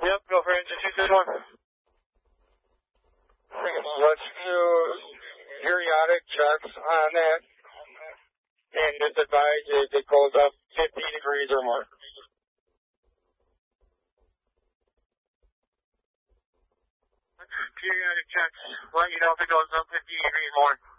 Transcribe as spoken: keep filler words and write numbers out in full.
Yep, go for engine two six one. Let's do periodic checks on that. And just advise if it goes up fifty degrees or more. Periodic checks. Let you know if it goes up fifty degrees more.